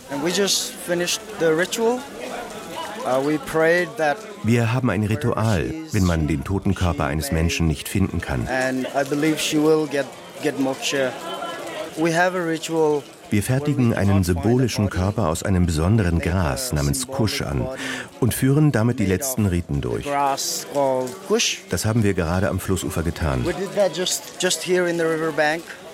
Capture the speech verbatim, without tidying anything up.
Wir haben ein Ritual, wenn man den toten Körper eines Menschen nicht finden kann. Wir fertigen einen symbolischen Körper aus einem besonderen Gras namens Kush an und führen damit die letzten Riten durch. Das haben wir gerade am Flussufer getan.